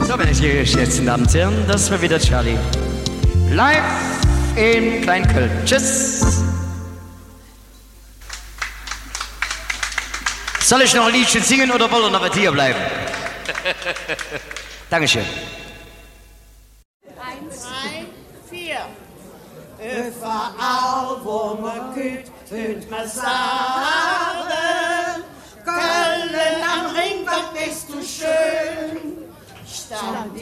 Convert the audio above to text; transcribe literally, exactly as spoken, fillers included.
So, meine sehr geschätzten Damen und Herren, das war wieder Charlie. Live in Kleinköln. Tschüss. Soll ich noch ein Liedchen singen oder wollen wir noch hier bleiben? Dankeschön. Eins, zwei, vier. Überall, wo man geht, hört man sagen, Köln am Ring, was bist du schön. Stand